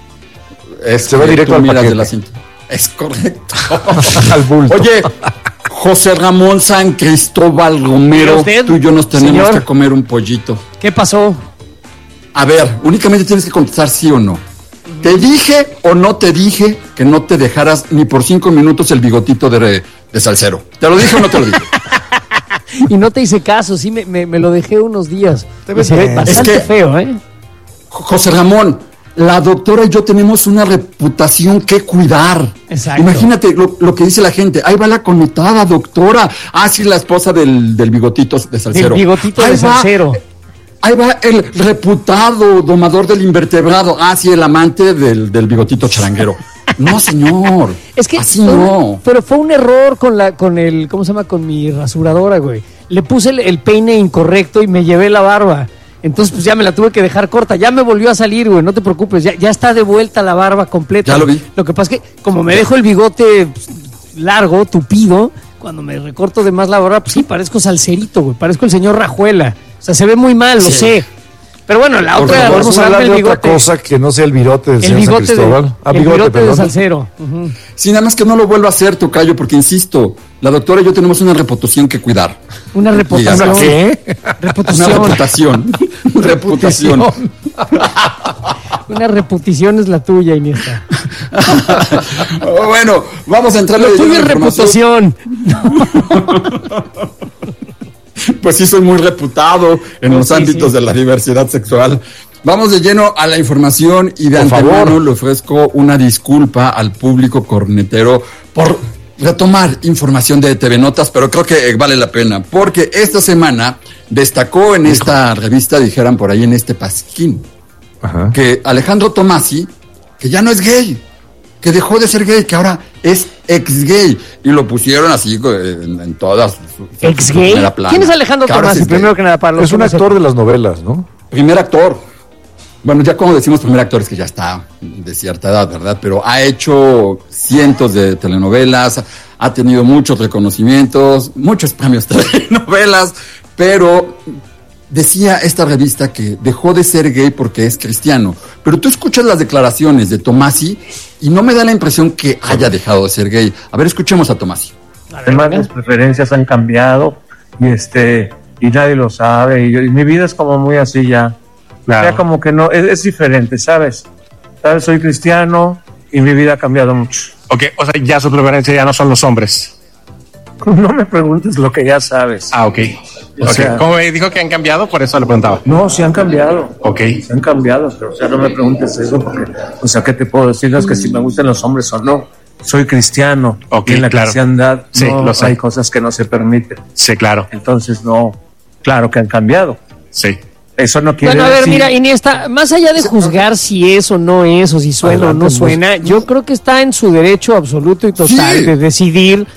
Es Se va directo al paquete. De la cinta. Es correcto. Al bulto. Oye, José Ramón San Cristóbal Romero, tú y yo nos tenemos Señor. que comer un pollito. ¿Qué pasó? A ver, únicamente tienes que contestar sí o no. ¿Te dije o no te dije que no te dejaras ni por cinco minutos el bigotito de, de salsero? ¿Te lo dije o no te lo dije? Y no te hice caso, sí me, me, me lo dejé unos días. Te ves se ve bastante es que, feo, ¿eh? José Ramón, la doctora y yo tenemos una reputación que cuidar. Exacto. Imagínate lo, lo que dice la gente. Ahí va la connotada doctora. Ah, sí, la esposa del, del bigotito de salsero. Del bigotito ahí de salsero. Va, Ahí va el reputado domador del invertebrado. Ah, sí, el amante del, del bigotito charanguero. No, señor. Es que así no. Pero fue un error con la, con el, ¿cómo se llama? Con mi rasuradora, güey. Le puse el, el peine incorrecto y me llevé la barba. Entonces, pues ya me la tuve que dejar corta. Ya me volvió a salir, güey. No te preocupes. Ya, ya está de vuelta la barba completa. Ya lo vi. Lo que pasa es que, como me dejo el bigote largo, tupido, cuando me recorto de más la barba, pues sí, parezco salserito, güey. Parezco el señor Rajuela. O sea, se ve muy mal, lo sí. sé. Pero bueno, la Por otra, favor, vamos a hablar de otra cosa que no sea el virote del el señor bigote San Cristóbal. De, ah, el bigote, bigote perdón. de salsero. Uh-huh. Sí, nada más que no lo vuelva a hacer, tocayo, porque insisto, la doctora y yo tenemos una reputación que cuidar. ¿Una reputación? ¿Qué? Reputación. Una reputación. reputación. Una reputación es la tuya, Iniesta. Bueno, vamos a entrarle la tuya es reputación. Pues sí, soy muy reputado en oh, los sí, ámbitos sí. de la diversidad sexual. Vamos de lleno a la información y de por antemano favor. le ofrezco una disculpa al público cornetero por retomar información de T V Notas, pero creo que vale la pena, porque esta semana destacó en esta revista, dijeran por ahí en este pasquín, Ajá. que Alejandro Tomasi, que ya no es gay, que dejó de ser gay, que ahora es ex gay, y lo pusieron así en, en todas su, su ex gay. ¿Quién es Alejandro Tomasi? Es primero que nada, para los es un actor se... de las novelas, ¿no? Primer actor. Bueno, ya como decimos primer actor es que ya está de cierta edad, ¿verdad? Pero ha hecho cientos de telenovelas, ha tenido muchos reconocimientos, muchos premios de telenovelas, pero decía esta revista que dejó de ser gay porque es cristiano. Pero tú escuchas las declaraciones de Tomasi y no me da la impresión que haya dejado de ser gay. A ver, escuchemos a Tomasi. Además, las preferencias han cambiado y este y nadie lo sabe. Y, y mi vida es como muy así ya. Claro. Ya como que no, es, es diferente, ¿sabes? ¿Sabes? Soy cristiano y mi vida ha cambiado mucho. Ok, o sea, ya su preferencia ya no son los hombres. No me preguntes lo que ya sabes. Ah, ok. O okay. sea, ¿Cómo me dijo que han cambiado? Por eso le preguntaba. No, sí han cambiado. Ok. Se han cambiado, pero o sea, no me preguntes eso porque, o sea, ¿qué te puedo decir? No es que si me gustan los hombres o no. Soy cristiano. Ok, y en la claro. cristiandad sí, no lo sé. hay cosas que no se permiten. Sí, claro. Entonces, no, claro que han cambiado. Sí. Eso no quiere bueno, a ver, decir... mira, Iniesta, más allá de juzgar si es o no es, o si suena Adelante, o no suena, yo creo que está en su derecho absoluto y total sí. de decidir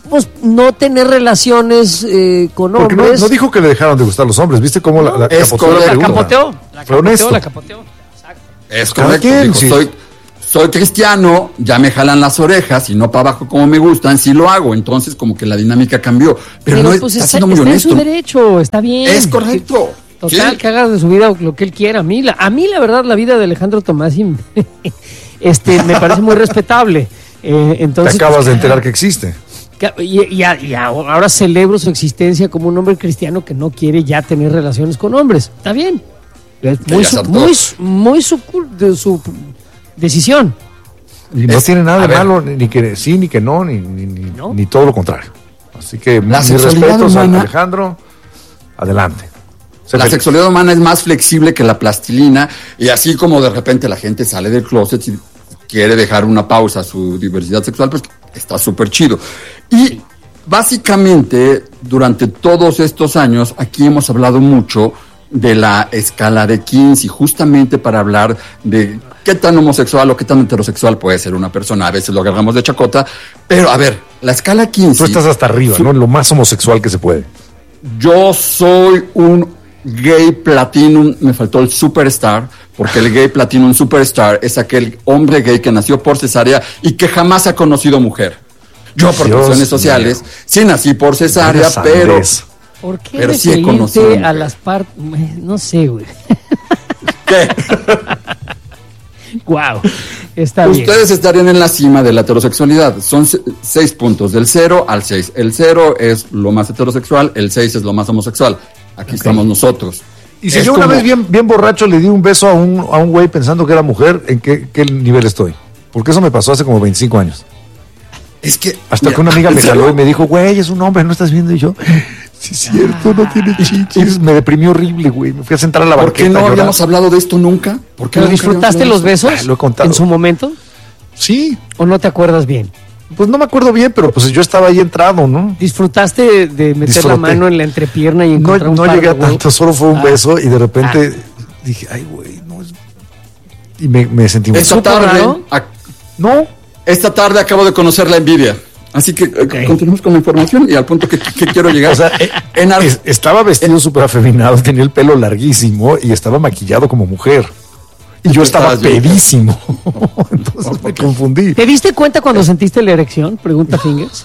pues, no tener relaciones eh, con Porque hombres. no, no dijo que le dejaron de gustar los hombres. ¿Viste cómo no, la, la, es capoteó, la, la capoteó? La Fue capoteó, honesto. la capoteó. Exacto. Es correcto. Dijo, sí. soy, soy cristiano, ya me jalan las orejas y no para abajo como me gustan, sí lo hago. Entonces como que la dinámica cambió. Pero, Pero no pues está, está, siendo muy está honesto. en su derecho, está bien. Es correcto. Total, sí. que haga de su vida lo que él quiera. A mí, la, a mí la verdad, la vida de Alejandro Tommasi este, me parece muy respetable. Eh, entonces, Te acabas pues, de enterar que existe. Y, y, y ahora celebro su existencia como un hombre cristiano que no quiere ya tener relaciones con hombres. Está bien. Es muy, su, muy, muy su, de su decisión. Y no es, tiene nada de ver, malo, ni que sí, ni que no, ni, ni, ni, ¿no? ni todo lo contrario. Así que la mis respetos humana, a Alejandro. Adelante. Se la feliz. Sexualidad humana es más flexible que la plastilina, y así como de repente la gente sale del closet y quiere dejar una pausa a su diversidad sexual, pues está súper chido. Y básicamente, durante todos estos años, aquí hemos hablado mucho de la escala de Kinsey, justamente para hablar de qué tan homosexual o qué tan heterosexual puede ser una persona. A veces lo agarramos de chacota, pero a ver, la escala Kinsey... Tú estás hasta arriba, ¿no? Lo más homosexual que se puede. Yo soy un gay platinum, me faltó el superstar, porque el gay platinum superstar es aquel hombre gay que nació por cesárea y que jamás ha conocido mujer. Yo por Dios cuestiones sociales, mío. sí nací por cesárea, pero... ¿Por qué pero sí he conocido a las partes? No sé, güey. ¿Qué? Wow, está Ustedes bien. Ustedes estarían en la cima de la heterosexualidad. Son se- seis puntos, del cero al seis. El cero es lo más heterosexual, el seis es lo más homosexual. Aquí okay. estamos nosotros. Y si es yo una como... vez bien, bien borracho le di un beso a un, a un güey pensando que era mujer, ¿en qué, qué nivel estoy? Porque eso me pasó hace como veinticinco años. Es que... Hasta mira, que una amiga me jaló y me dijo, güey, es un hombre, ¿no estás viendo? Y yo, sí es cierto, no tiene chichis. Me deprimió horrible, güey. Me fui a sentar a la banqueta. ¿Por qué no habíamos hablado de esto nunca? ¿Por qué ¿Pero no disfrutaste los besos ah, lo he contado. en su momento? Sí. ¿O no te acuerdas bien? Pues no me acuerdo bien, pero pues yo estaba ahí entrado, ¿no? ¿Disfrutaste de, de meter Disfruté. la mano en la entrepierna y encontrar no, un no par llegué de a tanto, solo fue un ah. beso y de repente ah. dije, ay, güey, no es... Y me, me sentí muy... Esta tarde... A... No. Esta tarde acabo de conocer la envidia. Así que okay. continuamos con la información y al punto que, que quiero llegar. O sea, eh, en al... es, estaba vestido súper afeminado, tenía el pelo larguísimo y estaba maquillado como mujer. Y yo estaba pedísimo. Entonces okay. me confundí. ¿Te diste cuenta cuando sentiste la erección? Pregunta Fingers.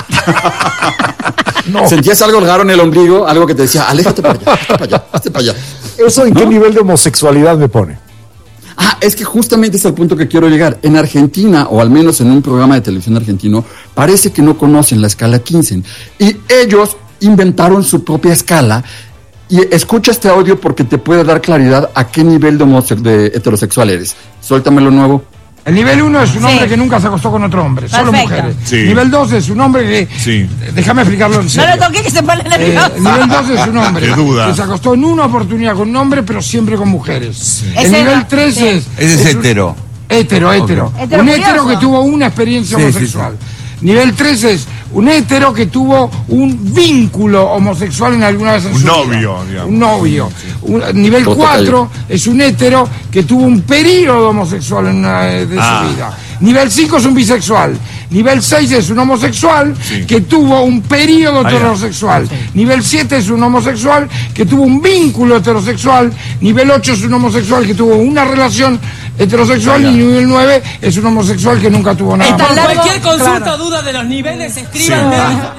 No. ¿Sentías algo raro en el ombligo? Algo que te decía, aléjate para allá, hazte para allá, hazte para allá. ¿Eso en ¿no? qué nivel de homosexualidad me pone? Ah, es que justamente es el punto que quiero llegar. En Argentina, o al menos en un programa de televisión argentino, parece que no conocen la escala Kinsey. Y ellos inventaron su propia escala. Y escucha este audio porque te puede dar claridad a qué nivel de, homose- de heterosexual eres. Suéltamelo nuevo. El nivel uno es un hombre Sí. que nunca se acostó con otro hombre, solo Perfecto. mujeres. Sí. Nivel dos es un hombre que... Sí. Déjame explicarlo en No serio. lo toqué que se pone Eh, nervioso. el nivel dos es un hombre Qué duda. que se acostó en una oportunidad con un hombre, pero siempre con mujeres. El Ese nivel no, tres sí. es... Ese es un- hetero. Hetero, hetero. Ok. Un Hetero hetero curioso. que tuvo una experiencia Sí, sí, homosexual. Nivel tres es un hetero que tuvo un vínculo homosexual en alguna vez en Un su novio, vida. digamos. Un novio. Un- nivel Todo cuatro es un hetero que tuvo un periodo homosexual en una de de Ah. su vida. Nivel cinco es un bisexual. Nivel seis es un homosexual Sí. que tuvo un periodo Ah, ya. heterosexual. Nivel siete es un homosexual que tuvo un vínculo heterosexual. Nivel ocho es un homosexual que tuvo una relación heterosexual. Ah, ya. Y nivel nueve es un homosexual que nunca tuvo nada. Está más. largo. Cualquier consulta o Claro. duda de los niveles, escríbanme.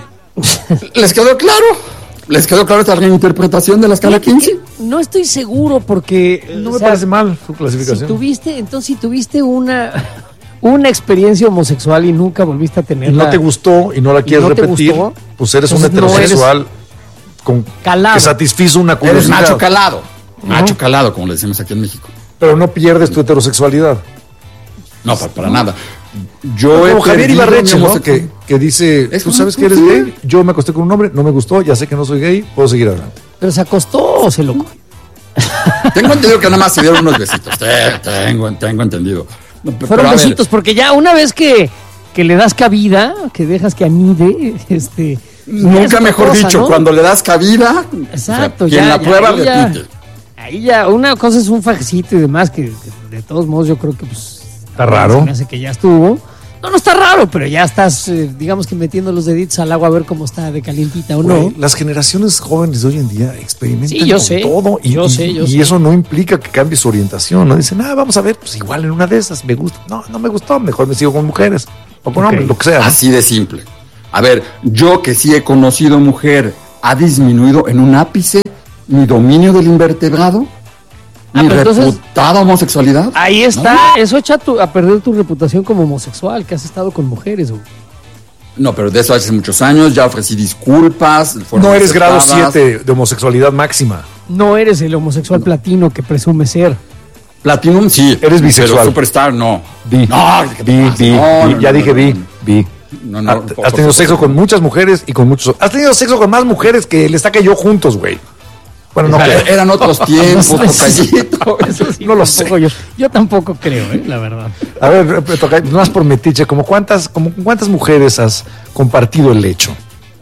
¿Les quedó claro? ¿Les quedó claro esta reinterpretación de la escala Kinsey? No estoy seguro porque... No o me sea, parece mal su Si clasificación. tuviste, entonces si tuviste una, una experiencia homosexual y nunca volviste a Y tenerla... no te gustó y no la quieres no te repetir, gustó, pues eres un entonces no eres heterosexual con, calado. que satisfizo una Eres curiosidad. macho calado. Macho calado, como le decimos aquí en México. Pero no pierdes tu heterosexualidad. No, para, para nada. Yo Como he Javier perdido Ibarreche, mi ¿no? homose- Que, que dice, Es tú como sabes tú, que eres sí. gay, yo me acosté con un hombre, no me gustó, ya sé que no soy gay, puedo seguir adelante. ¿Pero se acostó o se loco? Tengo entendido que nada más se dieron unos besitos. Te- Tengo, tengo entendido. No, pe- Fueron pero a ver, besitos, porque ya una vez que, que le das cabida, que dejas que anide, este... ya es Nunca otra mejor cosa, dicho, ¿no? cuando le das cabida, Exacto, o sea, quien ya, la ya, prueba ahí ya- repite. Ahí ya, una cosa es un fajecito y demás, que, que de todos modos yo creo que pues... Está raro. Se me hace que ya estuvo. No, no está raro, pero ya estás, eh, digamos que metiendo los deditos al agua a ver cómo está de calientita o Güey, no. las generaciones jóvenes de hoy en día experimentan Sí, yo con sé, todo y, yo y- sé, yo y sé. eso no implica que cambie su orientación, ¿no? Dicen, ah, vamos a ver, pues igual en una de esas me gusta. No, no me gustó, mejor me sigo con mujeres o con Ok. hombres, lo que sea. ¿no? Así de simple. A ver, yo que sí he conocido mujer, ¿ha disminuido en un ápice mi dominio del invertebrado? Ah, ¿Mi pero entonces- reputada homosexualidad? Ahí está, No. eso echa tu- a perder tu reputación como homosexual, que has estado con mujeres, güey. No, pero de eso hace muchos años, ya ofrecí disculpas. fueron No eres grado aceptadas. siete de homosexualidad máxima. No eres el homosexual platino que presume ser. Platinum sí. Eres bisexual. Pero Superstar no. Vi, No, ¿qué te vi, pasa? vi, No, vi, no, ya no, dije no, vi, no. vi. No, no, Ha- por Has favor. tenido sexo con muchas mujeres y con muchos. Has tenido sexo con más mujeres que el Estaca y yo juntos, güey. Bueno, no creo. Eran otros tiempos, No sé. tocallito. Eso sí, No lo tampoco yo. Yo tampoco creo, eh, la verdad. A ver, eh, toca, más por metiche, como cuántas, como cuántas mujeres has compartido el lecho.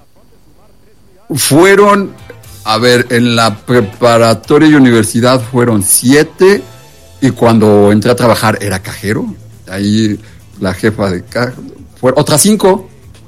Fueron, a ver, en la preparatoria y universidad fueron siete, y cuando entré a trabajar era cajero. Ahí la jefa de caja. Fueron otras cinco.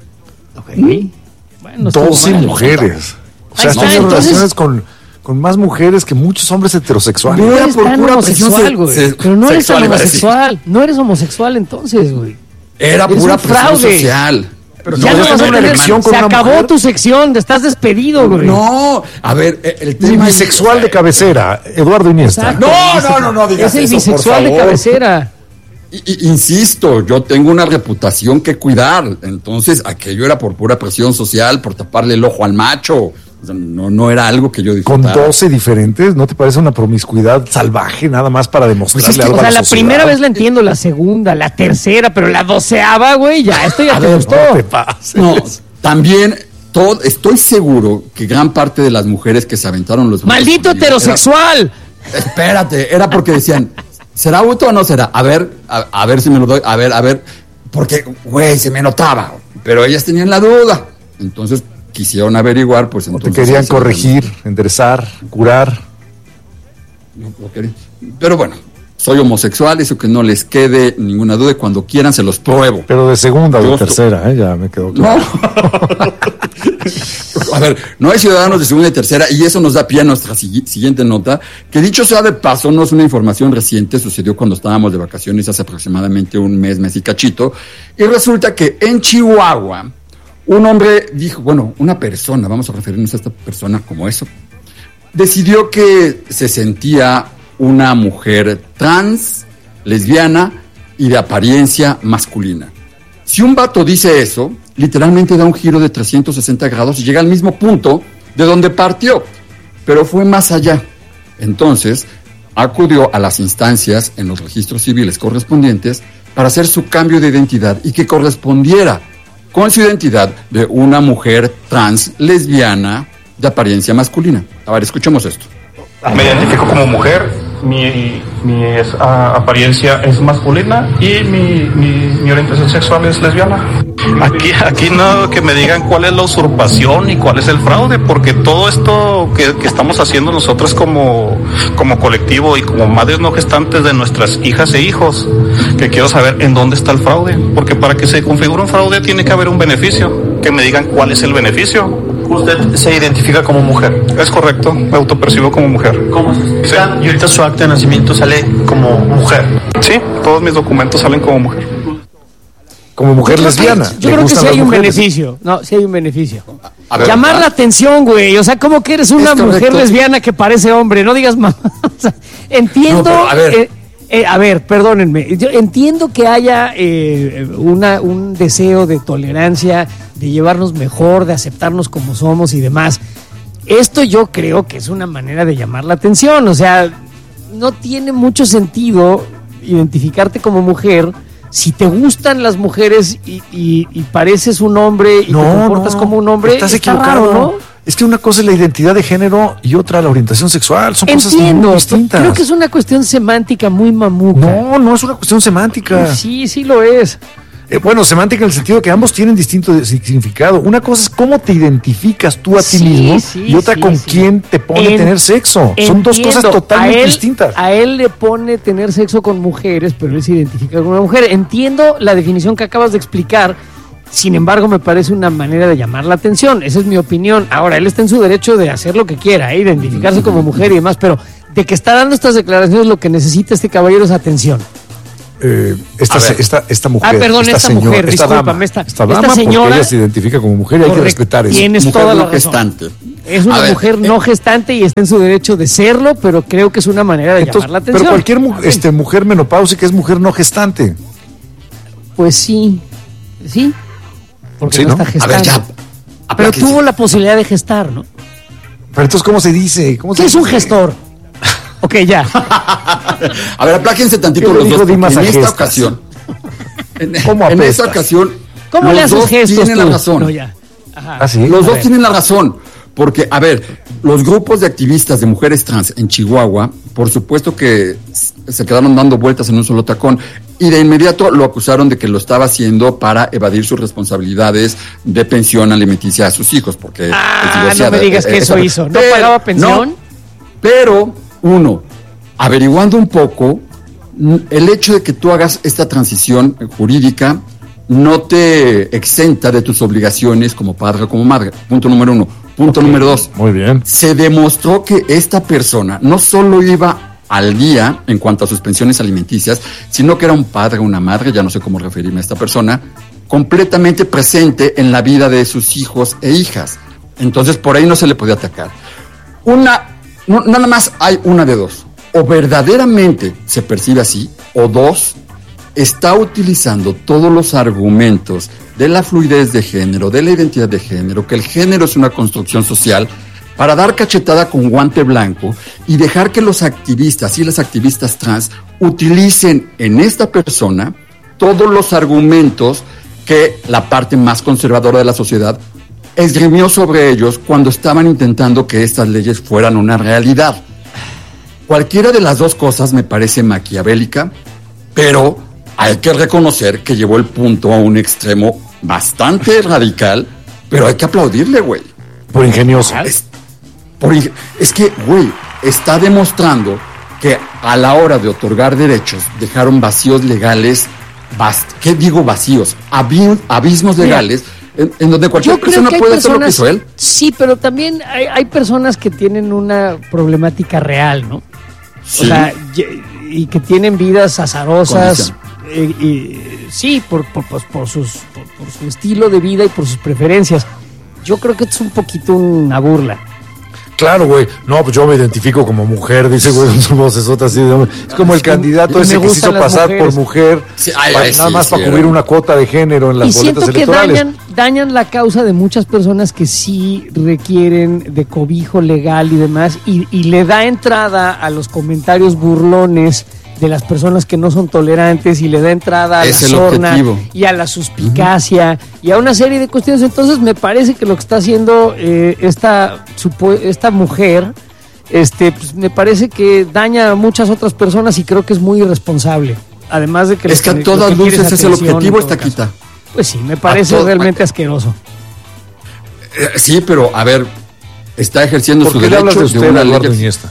Bueno, estuvo doce mal. mujeres. O sea, Ahí has está, tenido entonces- relaciones con, con más mujeres que muchos hombres heterosexuales. No Era eres por tan pura presión homosexual, se- güey. se- Pero no eres sexual, tan iba a decir. homosexual. No eres homosexual entonces, güey. Era Eres pura un presión fraude. social. Pero Ya no, no yo vas tengo a una tener- erección con Se una acabó mujer. tu sección, estás despedido, güey. No, a ver, eh, el Mi tema es- bisexual de cabecera, Eduardo Iniesta. Exacto. No, no, no, no digas Es el eso, por bisexual de favor. cabecera. I- i- Insisto, yo tengo una reputación que cuidar. Entonces, aquello era por pura presión social, por taparle el ojo al macho. O sea, no, no era algo que yo Con disfrutara. doce diferentes, ¿no te parece una promiscuidad salvaje nada más para demostrarle Pues es que, algo O sea, a la la sociedad? primera vez la entiendo, la segunda, la tercera, pero la doceava, güey, ya, esto ya A te ver, gustó. No te pases. No, también todo, estoy seguro que gran parte de las mujeres que se aventaron los ¡Maldito conmigo heterosexual! era- espérate, era porque decían, ¿será auto o no será? A ver, a, a ver si me lo doy, a ver, a ver, porque, güey, se me notaba, pero ellas tenían la duda. Entonces quisieron averiguar, pues Te entonces... querían sí, corregir, enderezar, curar. no, lo quería. Pero bueno, soy homosexual, eso que no les quede ninguna duda, y cuando quieran se los pruebo. Pero de segunda o de Yo- tercera, ¿eh? Ya me quedó No. claro. A ver, no hay ciudadanos de segunda y tercera, y eso nos da pie a nuestra sigui- siguiente nota, que dicho sea de paso, no es una información reciente, sucedió cuando estábamos de vacaciones hace aproximadamente un mes, mes y cachito, y resulta que en Chihuahua, un hombre dijo, bueno, una persona, vamos a referirnos a esta persona como eso, decidió que se sentía una mujer trans, lesbiana y de apariencia masculina. Si un vato dice eso, literalmente da un giro de trescientos sesenta grados y llega al mismo punto de donde partió, pero fue más allá. Entonces, acudió a las instancias en los registros civiles correspondientes para hacer su cambio de identidad y que correspondiera con su identidad de una mujer trans, lesbiana, de apariencia masculina. A ver, escuchemos esto. Me identifico como mujer, mi, mi es- a- apariencia es masculina y mi, mi, mi orientación sexual es lesbiana. Aquí, aquí no que me digan cuál es la usurpación y cuál es el fraude, porque todo esto que, que estamos haciendo nosotros como, como colectivo y como madres no gestantes de nuestras hijas e hijos, que quiero saber en dónde está el fraude, porque para que se configure un fraude tiene que haber un beneficio, que me digan cuál es el beneficio. Usted se identifica como mujer. Es correcto, me autopercibo como mujer. ¿Cómo se identifica? Y ahorita su acta de nacimiento sale como mujer. Sí, todos mis documentos salen como mujer. Como mujer Yo creo que- lesbiana. Yo le creo que gustan sí las hay un mujeres. beneficio. No, sí hay un beneficio. A ver, Llamar ¿ah? la atención, güey. O sea, ¿cómo que eres una Es correcto. mujer lesbiana que parece hombre? No digas mamá. O sea, entiendo. No, pero, a ver. eh, eh, a ver, perdónenme. Yo entiendo que haya eh, una, un deseo de tolerancia, de llevarnos mejor, de aceptarnos como somos y demás. Esto yo creo que es una manera de llamar la atención. O sea, no tiene mucho sentido identificarte como mujer si te gustan las mujeres y, y- y pareces un hombre y te comportas como un hombre. Estás está equivocado, raro, ¿no? Es que una cosa es la identidad de género y otra la orientación sexual. Son cosas Entiendo, muy distintas. creo que es una cuestión semántica muy mamuca. No, no es una cuestión semántica. Sí, sí lo es. Eh, bueno, semántica en el sentido de que ambos tienen distinto significado. Una cosa es cómo te identificas tú a ti Sí, mismo sí, y otra sí, con sí. quién te pone En- tener sexo. Son dos Entiendo. cosas totalmente a él, distintas. A él le pone tener sexo con mujeres, pero él se identifica con una mujer. Entiendo la definición que acabas de explicar. Sin embargo, me parece una manera de llamar la atención. Esa es mi opinión. Ahora, él está en su derecho de hacer lo que quiera, ¿eh? Identificarse como mujer y demás, pero de que está dando estas declaraciones, lo que necesita este caballero es atención. Eh, esta, A ver. esta, esta mujer. Ah, perdón, esta señora, mujer, esta discúlpame, dama, esta- esta esta dama, señora- porque ella se identifica como mujer y hay que Correcto, respetar eso. tienes Mujer toda no la razón. gestante. Es una A ver, mujer no gestante y está en su derecho de serlo, pero creo que es una manera de Entonces, llamar la atención. pero cualquier mu- este, mujer menopáusica es mujer no gestante. Pues sí, sí, porque Sí, no, ¿no? está A ver, gestando. ya, pero apláquense. tuvo la posibilidad de gestar, ¿no? Pero entonces, ¿cómo se dice? ¿Cómo se ¿Qué es un dice? gestor? Ok, ya. A ver, apláquense tantito ¿Qué le los dijo dos, porque Dimas a en esta gestas? ocasión, en, ¿Cómo en esta apestas? ocasión, ¿Cómo los le haces dos gestos tienen tú? la razón. No, ya. Ajá. ¿Ah, sí? Los A dos ver. tienen la razón, porque, a ver, los grupos de activistas de mujeres trans en Chihuahua, por supuesto que s- se quedaron dando vueltas en un solo tacón y de inmediato lo acusaron de que lo estaba haciendo para evadir sus responsabilidades de pensión alimenticia a sus hijos, porque Ah, es no divorciada. me digas Eh, que eso esa- hizo. ¿No Pero- pagaba pensión? no, pero, uno, averiguando un poco, n- el hecho de que tú hagas esta transición eh, jurídica no te exenta de tus obligaciones como padre o como madre. Punto número uno. Punto número dos. Muy bien. Se demostró que esta persona no solo iba al día en cuanto a sus pensiones alimenticias, sino que era un padre o una madre, ya no sé cómo referirme a esta persona, completamente presente en la vida de sus hijos e hijas. Entonces, por ahí no se le podía atacar. Una, no, nada más hay una de dos. O verdaderamente se percibe así, o dos, está utilizando todos los argumentos de la fluidez de género, de la identidad de género, que el género es una construcción social, para dar cachetada con guante blanco y dejar que los activistas y las activistas trans utilicen en esta persona todos los argumentos que la parte más conservadora de la sociedad esgrimió sobre ellos cuando estaban intentando que estas leyes fueran una realidad. Cualquiera de las dos cosas me parece maquiavélica, pero hay que reconocer que llevó el punto a un extremo bastante radical, pero hay que aplaudirle, güey. Por ingenioso. Es, por inge- es que, güey, está demostrando que a la hora de otorgar derechos dejaron vacíos legales, bast- ¿qué digo vacíos? Abi- abismos Mira, legales en, en donde cualquier Yo creo persona que hay puede hacer lo que personas- hizo él. Sí, pero también hay, hay personas que tienen una problemática real, ¿no? Sí. O sea, y, y que tienen vidas azarosas. Condición. eh, y- sí, por, por, pues, por sus, por, por su estilo de vida y por sus preferencias. Yo creo que es un poquito una burla. Claro, güey. No, pues yo me identifico como mujer, dice, güey, con su vocesota así. de- Es como el candidato me ese que se gustan hizo las pasar mujeres. por mujer, Sí, ay, para- ay, nada sí, más sí, para era. cubrir una cuota de género en las Y siento boletas que electorales. dañan, dañan la causa de muchas personas que sí requieren de cobijo legal y demás, y, y le da entrada a los comentarios burlones de las personas que no son tolerantes, y le da entrada a Es la el sorna objetivo. y a la suspicacia y a una serie de cuestiones. Entonces me parece que lo que está haciendo eh, esta, supo- esta mujer, este, pues, me parece que daña a muchas otras personas y creo que es muy irresponsable. Además de que Es que lo a todas lo que quiere luces es el atención en objetivo, todo esta caso. quita. Pues sí, me parece A todo- realmente asqueroso. Eh, sí, pero a ver, está ejerciendo ¿Por su qué le hablas derecho de usted, una Eduardo ley- Iniesta?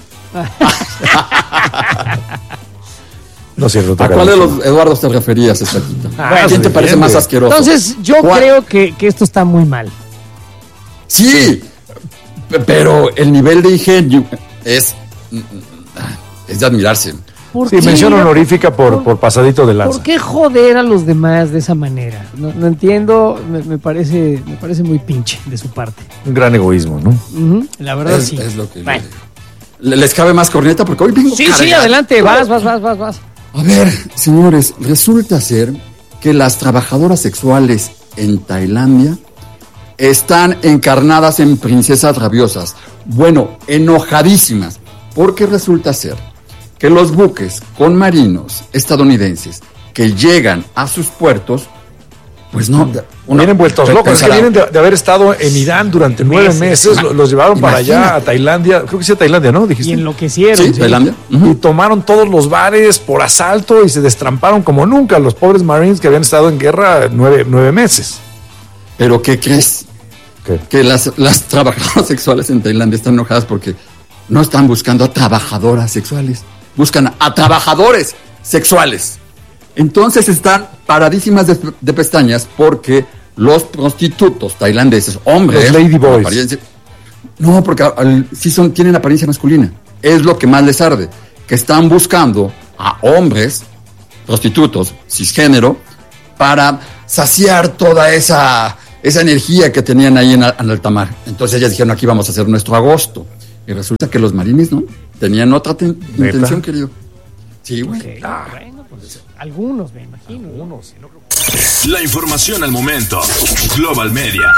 No es cierto. te ¿A cuál de acabo. los Eduardos te referías, Estaquita? Ah, ¿Quién te se parece defiende. más asqueroso? Entonces, yo ¿Cuál? creo que, que esto está muy mal. Sí, p- pero el nivel de ingenio es, es de admirarse. ¿Por Sí, qué? mención honorífica por, por pasadito de lanza. ¿Por qué joder a los demás de esa manera? No, no entiendo, me, me parece me parece muy pinche de su parte. Un gran egoísmo, ¿no? Ujú, la verdad Es, sí. es lo que Bueno. le- ¿Les cabe más corneta? Porque hoy vengo Sí, sí, cargado. adelante, vas, vas, vas, vas, vas. A ver, señores, resulta ser que las trabajadoras sexuales en Tailandia están encarnadas en princesas rabiosas. Bueno, enojadísimas, porque resulta ser que los buques con marinos estadounidenses que llegan a sus puertos Pues no. Uno, vienen vueltos locos. Es que vienen de, de haber estado en Irán durante nueve meses. meses lo, los llevaron Imagina. para allá, a Tailandia. Creo que sí, a Tailandia, ¿no? Dijiste. Y enloquecieron. Sí, sí. Tailandia. Uh-huh. Y tomaron todos los bares por asalto y se destramparon como nunca. Los pobres Marines que habían estado en guerra nueve, nueve meses. ¿Pero qué crees? ¿Qué? Que las, las trabajadoras sexuales en Tailandia están enojadas porque no están buscando a trabajadoras sexuales. Buscan a trabajadores sexuales. Entonces están paradísimas de, de pestañas porque los prostitutos tailandeses, hombres, los ladyboys, no, porque al, sí son, tienen apariencia masculina. Es lo que más les arde, que están buscando a hombres, prostitutos, cisgénero, para saciar toda esa, esa energía que tenían ahí en, en alta mar. Entonces ellas dijeron, aquí vamos a hacer nuestro agosto. Y resulta que los marines, ¿no? Tenían otra ten, intención, querido. Sí, güey. Okay. Ah, bueno, pues algunos, me imagino. Algunos. ¿No? La información al momento. Global Media.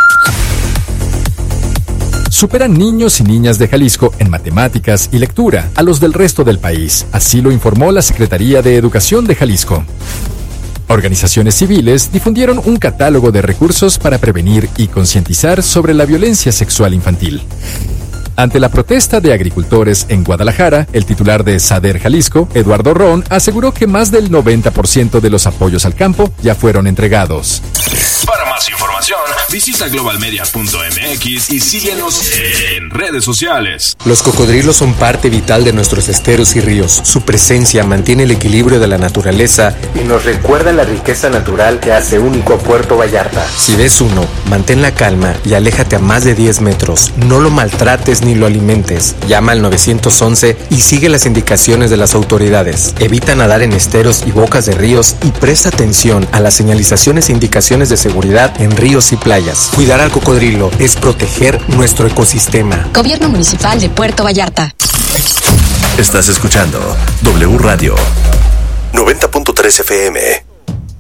Superan niños y niñas de Jalisco en matemáticas y lectura a los del resto del país. Así lo informó la Secretaría de Educación de Jalisco. Organizaciones civiles difundieron un catálogo de recursos para prevenir y concientizar sobre la violencia sexual infantil. Ante la protesta de agricultores en Guadalajara, el titular de SADER Jalisco, Eduardo Ron, aseguró que más del noventa por ciento de los apoyos al campo ya fueron entregados. Para más información, visita global media punto m x y síguenos en redes sociales. Los cocodrilos son parte vital de nuestros esteros y ríos. Su presencia mantiene el equilibrio de la naturaleza y nos recuerda la riqueza natural que hace único a Puerto Vallarta. Si ves uno, mantén la calma y aléjate a más de diez metros. No lo maltrates ni lo alimentes. Llama al nueve once y sigue las indicaciones de las autoridades. Evita nadar en esteros y bocas de ríos y presta atención a las señalizaciones e indicaciones de seguridad en ríos y playas. Cuidar al cocodrilo es proteger nuestro ecosistema. Gobierno Municipal de Puerto Vallarta. Estás escuchando W Radio noventa punto tres F M.